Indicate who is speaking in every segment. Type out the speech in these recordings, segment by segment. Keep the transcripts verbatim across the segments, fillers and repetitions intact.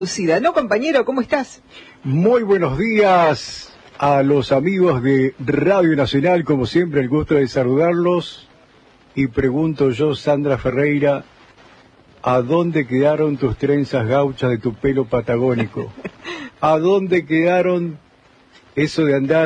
Speaker 1: Lucida. ¿No, compañero? ¿Cómo estás?
Speaker 2: Muy buenos días a los amigos de Radio Nacional, como siempre, el gusto de saludarlos. Y pregunto yo, Sandra Ferreira, ¿a dónde quedaron tus trenzas gauchas de tu pelo patagónico? ¿A dónde quedaron eso de andar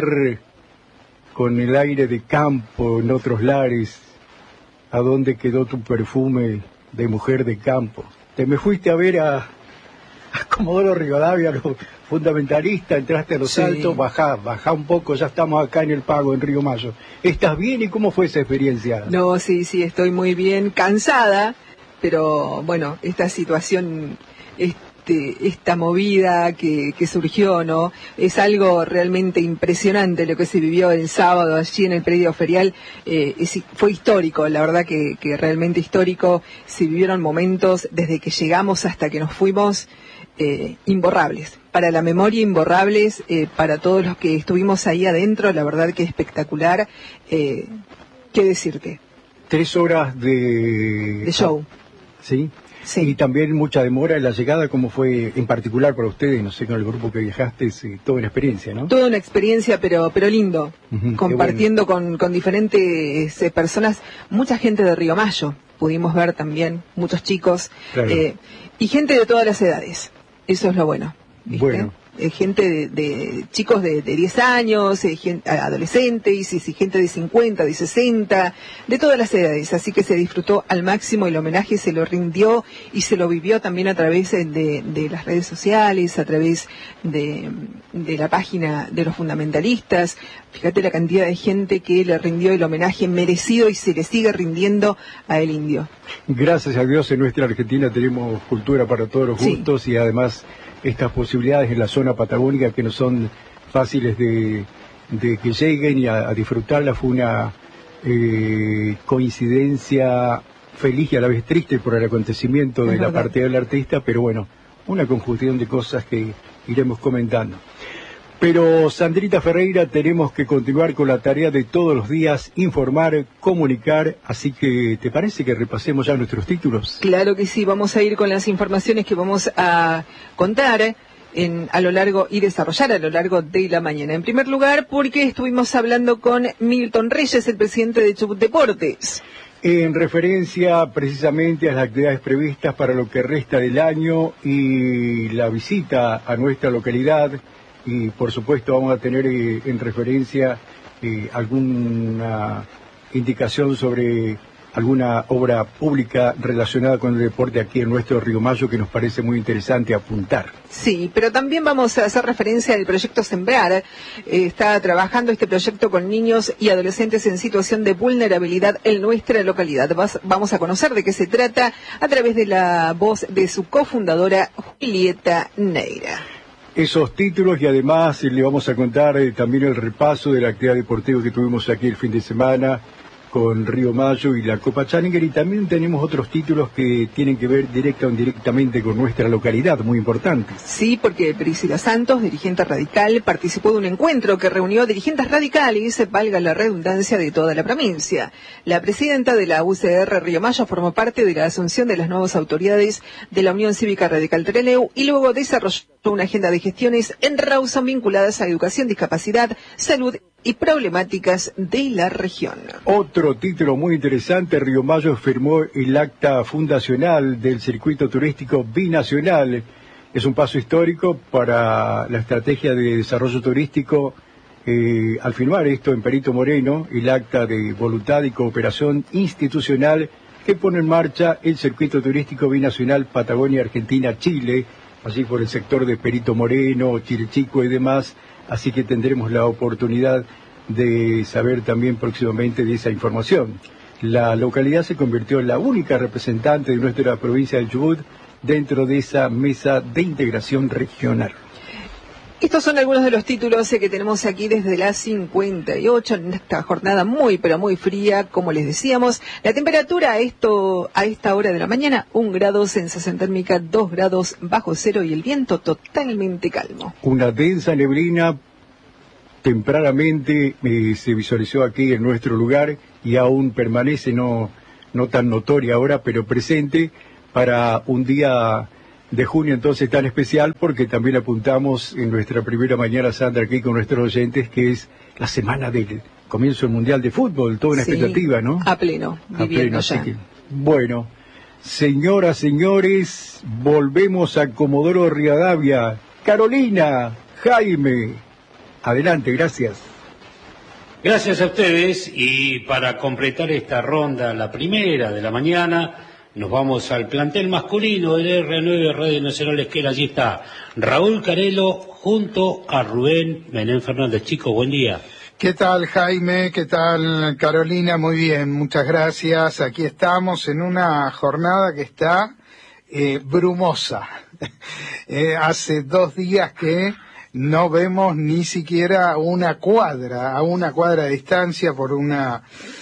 Speaker 2: con el aire de campo en otros lares? ¿A dónde quedó tu perfume de mujer de campo? Te me fuiste a ver a... Comodoro Rivadavia, lo fundamentalista, entraste a los
Speaker 1: Sí.
Speaker 2: Altos, bajá, bajá un poco, ya estamos acá en el Pago, en Río Mayo. ¿Estás bien y cómo fue esa experiencia?
Speaker 1: No, sí, sí, estoy muy bien, cansada, pero bueno, esta situación, este, esta movida que, que surgió, ¿no? Es algo realmente impresionante lo que se vivió el sábado allí en el predio ferial. Eh, es- fue histórico, la verdad que, que realmente histórico. Se vivieron momentos desde que llegamos hasta que nos fuimos. Eh, imborrables, para la memoria imborrables, eh, para todos los que estuvimos ahí adentro, la verdad que espectacular. Eh, ¿Qué decirte?
Speaker 2: Tres horas de...
Speaker 1: De show.
Speaker 2: ¿Sí?
Speaker 1: Sí.
Speaker 2: Y también mucha demora en la llegada, ¿cómo fue en particular para ustedes? No sé, con el grupo que viajaste, sí, toda una experiencia, ¿no?
Speaker 1: Toda una experiencia, pero pero lindo,
Speaker 2: Ujú, qué
Speaker 1: compartiendo con, con diferentes eh, personas, mucha gente de Río Mayo, pudimos ver también, muchos chicos,
Speaker 2: Claro.
Speaker 1: eh, y gente de todas las edades, eso es lo bueno, ¿viste?
Speaker 2: Bueno.
Speaker 1: Eh, gente de, de chicos de, de diez años, eh, gen- a- adolescentes, y, y gente de cincuenta, de sesenta, de todas las edades, así que se disfrutó al máximo, el homenaje se lo rindió y se lo vivió también a través de, de las redes sociales, a través de, de la página de los fundamentalistas. Fíjate la cantidad de gente que le rindió el homenaje merecido y se le sigue rindiendo a el indio.
Speaker 2: Gracias a Dios en nuestra Argentina tenemos cultura para todos los
Speaker 1: Sí.
Speaker 2: gustos y además estas posibilidades en la zona patagónica que no son fáciles de, de que lleguen y a, a disfrutarla. Fue una eh, coincidencia feliz y a la vez triste por el acontecimiento
Speaker 1: Es
Speaker 2: de la
Speaker 1: verdad.
Speaker 2: partida del artista, pero bueno, una conjunción de cosas que iremos comentando. Pero, Sandrita Ferreira, tenemos que continuar con la tarea de todos los días, informar, comunicar, así que, ¿te parece que repasemos ya nuestros títulos?
Speaker 1: Claro que sí, vamos a ir con las informaciones que vamos a contar en, a lo largo y desarrollar a lo largo de la mañana. En primer lugar, porque estuvimos hablando con Milton Reyes, el presidente de Chubut Deportes.
Speaker 2: En referencia precisamente a las actividades previstas para lo que resta del año y la visita a nuestra localidad, y por supuesto vamos a tener eh, en referencia eh, alguna indicación sobre alguna obra pública relacionada con el deporte aquí en nuestro Río Mayo que nos parece muy interesante apuntar.
Speaker 1: Sí, pero también vamos a hacer referencia al proyecto Sembrar. Eh, está trabajando este proyecto con niños y adolescentes en situación de vulnerabilidad en nuestra localidad. Vas- vamos a conocer de qué se trata a través de la voz de su cofundadora, Julieta Neira.
Speaker 2: Esos títulos y además eh, le vamos a contar eh, también el repaso de la actividad deportiva que tuvimos aquí el fin de semana con Río Mayo y la Copa Challenger, y también tenemos otros títulos que tienen que ver directa o indirectamente con nuestra localidad, muy importantes.
Speaker 1: Sí, porque Priscila Santos, dirigente radical, participó de un encuentro que reunió dirigentes radicales, valga la redundancia, de toda la provincia. La presidenta de la U C R Río Mayo formó parte de la asunción de las nuevas autoridades de la Unión Cívica Radical Trelew y luego desarrolló una agenda de gestiones en Rawson vinculadas a educación, discapacidad, salud y problemáticas de la región.
Speaker 2: Otro título muy interesante, Río Mayo firmó el acta fundacional del circuito turístico binacional. Es un paso histórico para la estrategia de desarrollo turístico. Eh, al firmar esto en Perito Moreno, el acta de voluntad y cooperación institucional que pone en marcha el circuito turístico binacional Patagonia, Argentina, Chile, allí por el sector de Perito Moreno, Chile Chico y demás. Así que tendremos la oportunidad de saber también próximamente de esa información. La localidad se convirtió en la única representante de nuestra provincia de Chubut dentro de esa mesa de integración regional.
Speaker 1: Estos son algunos de los títulos eh, que tenemos aquí desde las cincuenta y ocho en esta jornada muy pero muy fría, como les decíamos. La temperatura a esto a esta hora de la mañana, un grado, sensación térmica dos grados bajo cero y el viento totalmente calmo.
Speaker 2: Una densa neblina tempranamente eh, se visualizó aquí en nuestro lugar y aún permanece, no, no tan notoria ahora, pero presente para un día de junio entonces tan especial, porque también apuntamos en nuestra primera mañana, Sandra, aquí con nuestros oyentes, que es la semana del comienzo del Mundial de Fútbol, toda una sí, expectativa, ¿no?
Speaker 1: A pleno,
Speaker 2: a pleno, así que, bueno, señoras, señores, volvemos a Comodoro Rivadavia. Carolina, Jaime, adelante, gracias.
Speaker 3: Gracias a ustedes, y para completar esta ronda, la primera de la mañana, nos vamos al plantel masculino del R nueve Radio Nacional Esquel. Allí está Raúl Carelo junto a Rubén Menem Fernández. Chicos, buen día.
Speaker 4: ¿Qué tal, Jaime? ¿Qué tal, Carolina? Muy bien, muchas gracias. Aquí estamos en una jornada que está eh, brumosa. eh, hace dos días que no vemos ni siquiera una cuadra, a una cuadra de distancia por una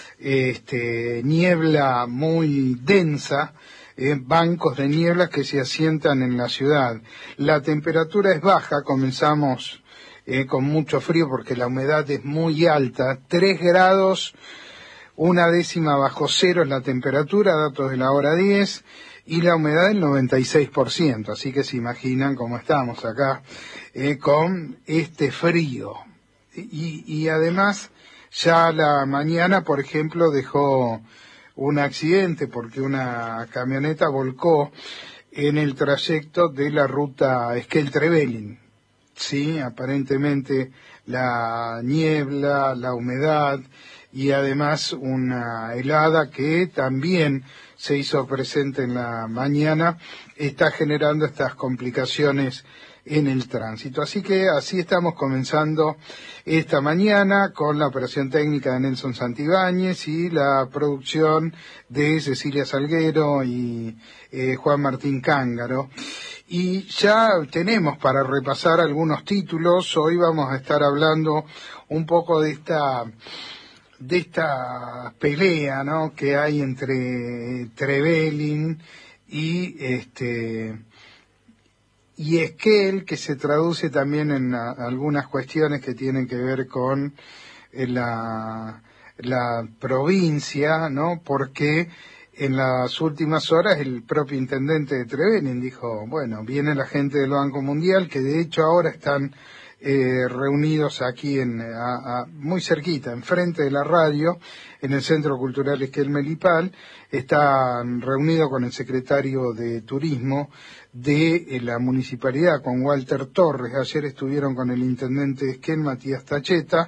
Speaker 4: este, niebla muy densa, eh, bancos de niebla que se asientan en la ciudad. La temperatura es baja, comenzamos eh, con mucho frío porque la humedad es muy alta, tres grados, una décima bajo cero es la temperatura, datos de la hora diez, y la humedad del noventa y seis por ciento, así que se imaginan cómo estamos acá eh, con este frío. Y, y además, ya la mañana, por ejemplo, dejó un accidente porque una camioneta volcó en el trayecto de la ruta Esquel-Trevelin. Sí, aparentemente la niebla, la humedad y además una helada que también se hizo presente en la mañana, está generando estas complicaciones en el tránsito. Así que así estamos comenzando esta mañana con la operación técnica de Nelson Santibáñez y la producción de Cecilia Salguero y eh, Juan Martín Cángaro. Y ya tenemos para repasar algunos títulos. Hoy vamos a estar hablando un poco de esta de esta pelea, ¿no?, que hay entre Trevelin y este y Esquel, que se traduce también en a, algunas cuestiones que tienen que ver con eh, la la provincia, ¿no?, porque en las últimas horas el propio intendente de Trevelin dijo, bueno, viene la gente del Banco Mundial, que de hecho ahora están eh, reunidos aquí en a, a, muy cerquita, enfrente de la radio, en el Centro Cultural Esquel Melipal. Están reunidos con el secretario de Turismo de eh, la municipalidad, con Walter Torres. Ayer estuvieron con el intendente de Esquel, Matías Tacheta,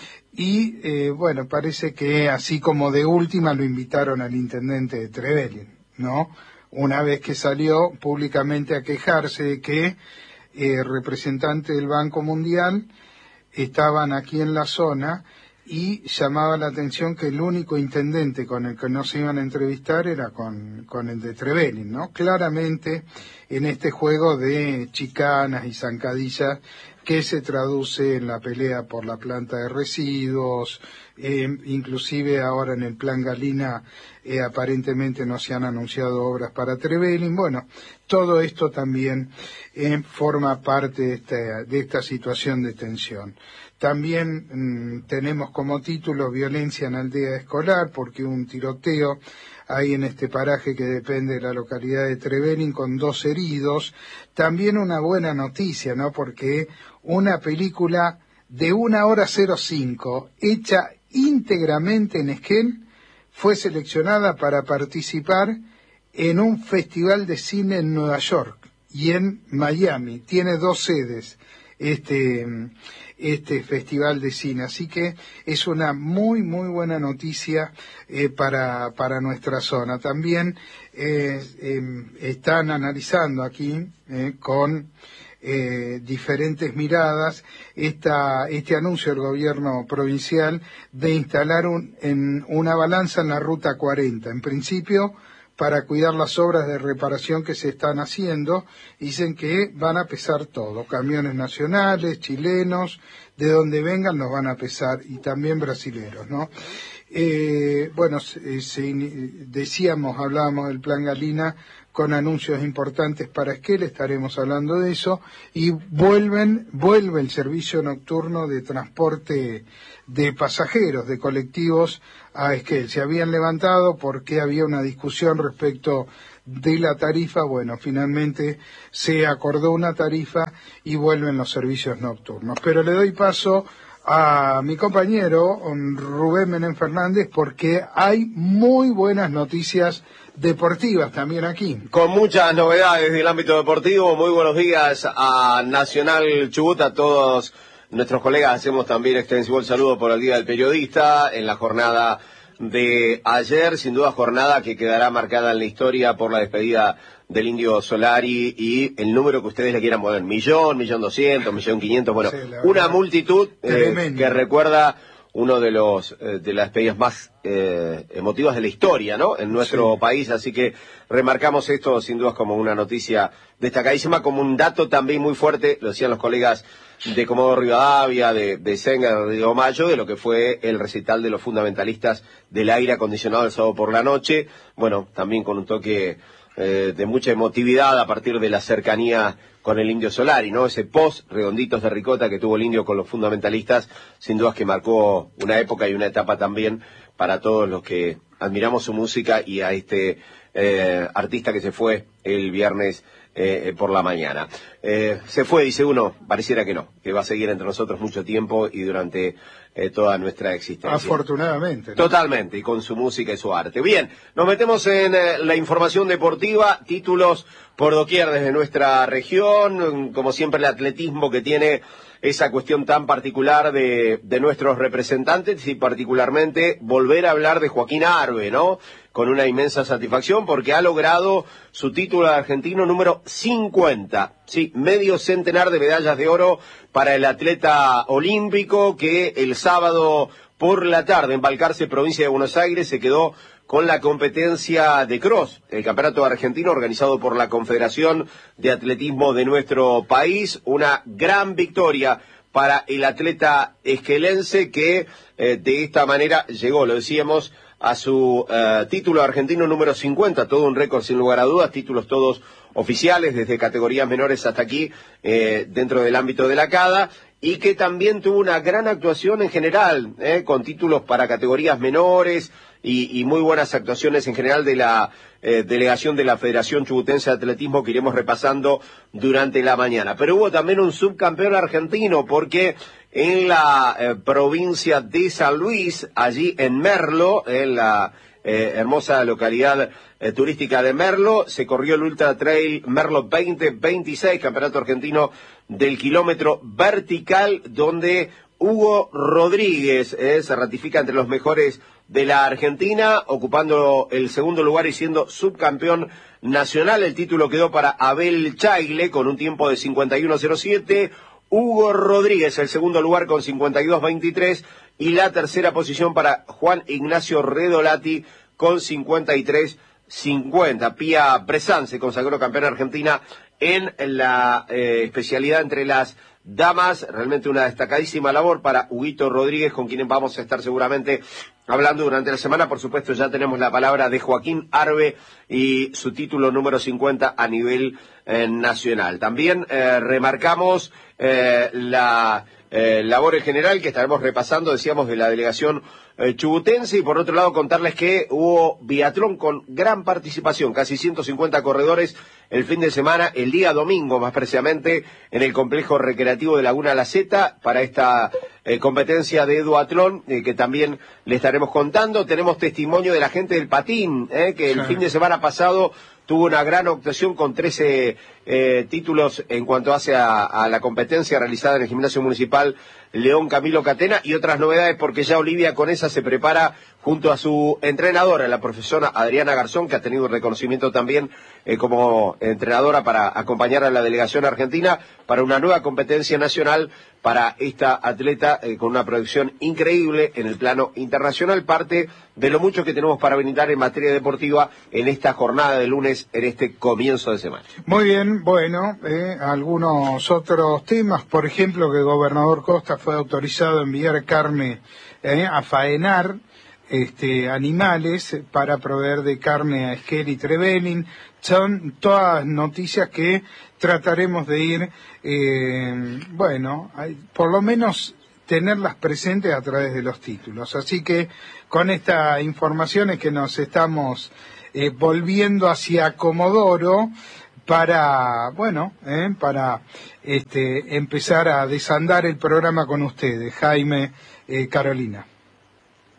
Speaker 4: y eh, bueno, parece que así como de última lo invitaron al intendente de Trevelin, ¿no? Una vez que salió públicamente a quejarse de que eh, representantes del Banco Mundial estaban aquí en la zona, y llamaba la atención que el único intendente con el que no se iban a entrevistar era con, con el de Trevelin, ¿no? Claramente en este juego de chicanas y zancadillas que se traduce en la pelea por la planta de residuos, eh, inclusive ahora en el Plan Galina eh, aparentemente no se han anunciado obras para Trevelin. Bueno, todo esto también eh, forma parte de esta, de esta situación de tensión. También mmm, tenemos como título violencia en aldea escolar, porque un tiroteo ahí en este paraje que depende de la localidad de Trevelin con dos heridos. También una buena noticia, ¿no?, porque una película de una hora cero cinco, hecha íntegramente en Esquel, fue seleccionada para participar en un festival de cine en Nueva York y en Miami. Tiene dos sedes este este festival de cine, así que es una muy muy buena noticia eh, para para nuestra zona. También eh, eh, están analizando aquí eh, con eh, diferentes miradas esta este anuncio del gobierno provincial de instalar un, en una balanza en la ruta cuarenta. En principio, para cuidar las obras de reparación que se están haciendo, dicen que van a pesar todo, camiones nacionales, chilenos, de donde vengan los van a pesar, y también brasileros, ¿no? Eh, bueno, se, se, decíamos, hablábamos del Plan Galina con anuncios importantes para Esquel, estaremos hablando de eso, y vuelven, vuelve el servicio nocturno de transporte de pasajeros, de colectivos a Esquel. Se habían levantado porque había una discusión respecto de la tarifa, bueno, finalmente se acordó una tarifa y vuelven los servicios nocturnos. Pero le doy paso a mi compañero Rubén Menem Fernández porque hay muy buenas noticias deportivas también aquí.
Speaker 5: Con muchas novedades del ámbito deportivo. Muy buenos días a Nacional Chubut, a todos nuestros colegas. Hacemos también extensivo el saludo por el Día del Periodista en la jornada de ayer, sin duda jornada que quedará marcada en la historia por la despedida del Indio Solari y el número que ustedes le quieran poner, millón, millón doscientos, millón quinientos, bueno, sí, una multitud eh, que recuerda uno de los eh, de las despedidas más eh, emotivas de la historia, ¿no? En nuestro sí. país, así que remarcamos esto sin duda como una noticia destacadísima, como un dato también muy fuerte, lo decían los colegas de Comodoro Rivadavia, de, de Senga, de Omayo, de lo que fue el recital de los fundamentalistas del aire acondicionado el sábado por la noche, bueno, también con un toque eh, de mucha emotividad a partir de la cercanía con el Indio Solari, ¿no? Ese post redonditos de ricota que tuvo el Indio con los fundamentalistas, sin dudas que marcó una época y una etapa también para todos los que admiramos su música y a este eh, artista que se fue el viernes Eh, por la mañana. Eh, se fue, dice uno, pareciera que no, que va a seguir entre nosotros mucho tiempo y durante eh, toda nuestra existencia.
Speaker 4: Afortunadamente, ¿no?
Speaker 5: Totalmente, y con su música y su arte. Bien, nos metemos en eh, la información deportiva, títulos por doquier desde nuestra región, como siempre el atletismo que tiene esa cuestión tan particular de, de nuestros representantes y particularmente volver a hablar de Joaquín Arbe, ¿no? Con una inmensa satisfacción porque ha logrado su título argentino número cincuenta, sí, medio centenar de medallas de oro para el atleta olímpico que el sábado por la tarde en Balcarce, provincia de Buenos Aires, se quedó con la competencia de cross, el campeonato argentino organizado por la Confederación de Atletismo de nuestro país, una gran victoria para el atleta esquelense que eh, de esta manera llegó, lo decíamos, a su uh, título argentino número cincuenta, todo un récord sin lugar a dudas, títulos todos oficiales, desde categorías menores hasta aquí, eh, dentro del ámbito de la CADA, y que también tuvo una gran actuación en general, eh, con títulos para categorías menores y, y muy buenas actuaciones en general de la eh, delegación de la Federación Chubutense de Atletismo que iremos repasando durante la mañana. Pero hubo también un subcampeón argentino porque en la eh, provincia de San Luis, allí en Merlo, en la eh, hermosa localidad eh, turística de Merlo, se corrió el Ultra Trail Merlo veinte veintiséis, campeonato argentino del kilómetro vertical, donde Hugo Rodríguez eh, se ratifica entre los mejores de la Argentina, ocupando el segundo lugar y siendo subcampeón nacional. El título quedó para Abel Chaile con un tiempo de cincuenta y uno cero siete, Hugo Rodríguez el segundo lugar con cincuenta y dos veintitrés y la tercera posición para Juan Ignacio Redolati con cincuenta y tres cincuenta. Pía Bresan se consagró campeona argentina en la eh, especialidad entre las damas, realmente una destacadísima labor para Huguito Rodríguez, con quien vamos a estar seguramente hablando durante la semana. Por supuesto, ya tenemos la palabra de Joaquín Arbe y su título número cincuenta a nivel eh, nacional. También eh, remarcamos eh, la eh, labor en general que estaremos repasando, decíamos, de la delegación eh, chubutense, y por otro lado contarles que hubo biatlón con gran participación, casi ciento cincuenta corredores el fin de semana, el día domingo más precisamente, en el complejo recreativo de Laguna La Zeta, para esta eh, competencia de duatlón, eh, que también le estaremos contando. Tenemos testimonio de la gente del patín, eh, que el sí. fin de semana pasado tuvo una gran actuación con trece eh, títulos en cuanto hace a, a la competencia realizada en el gimnasio municipal León Camilo Catena, y otras novedades porque ya Olivia Conesa se prepara junto a su entrenadora, la profesora Adriana Garzón, que ha tenido un reconocimiento también eh, como entrenadora para acompañar a la delegación argentina para una nueva competencia nacional para esta atleta eh, con una proyección increíble en el plano internacional, parte de lo mucho que tenemos para brindar en materia deportiva en esta jornada de lunes, en este comienzo de semana.
Speaker 4: Muy bien, bueno, eh, algunos otros temas, por ejemplo, que el gobernador Costa fue autorizado a enviar carne eh, a faenar este, animales para proveer de carne a Esquel y Trevelin. Son todas noticias que trataremos de ir, eh, bueno, hay, por lo menos tenerlas presentes a través de los títulos. Así que con esta información es que nos estamos eh, volviendo hacia Comodoro para, bueno, eh, para este, empezar a desandar el programa con ustedes, Jaime, eh, Carolina.